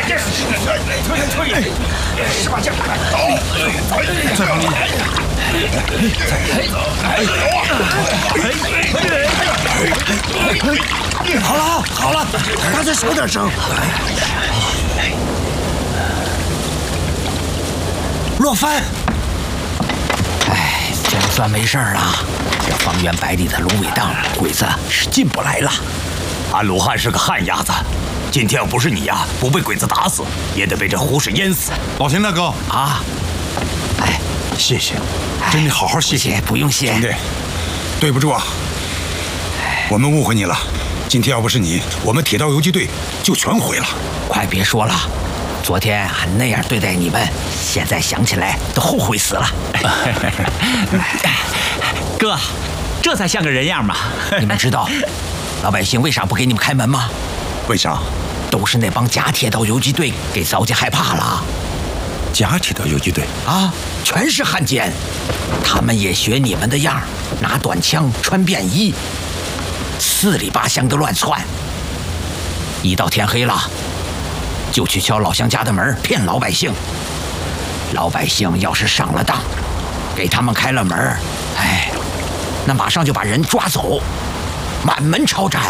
十把剑， 再放力。 好了，大家小点声。落帆。 总算没事了。这方圆百里的芦苇荡，鬼子是进不来了。 俺鲁汉是个旱鸭子，今天要不是你呀，不被鬼子打死，也得被这湖水淹死。 老田大哥啊， 谢谢，真的好好谢谢， 不用谢。 兄弟，对不住啊，我们误会你了。今天要不是你，我们铁道游击队就全毁了。 快别说了，昨天俺那样对待你们，现在想起来都后悔死了。 哥，这才像个人样嘛！ 你们知道老百姓为啥不给你们开门吗？ 为啥？ 都是那帮假铁道游击队给糟践害怕了。 假铁道游击队啊，全是汉奸，他们也学你们的样，拿短枪，穿便衣，四里八乡的乱窜。一到天黑了，就去敲老乡家的门，骗老百姓。老百姓要是上了当，给他们开了门，那马上就把人抓走，满门抄斩。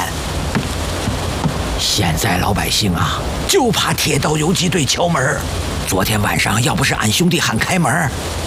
现在老百姓啊，就怕铁道游击队敲门。昨天晚上要不是俺兄弟喊开门，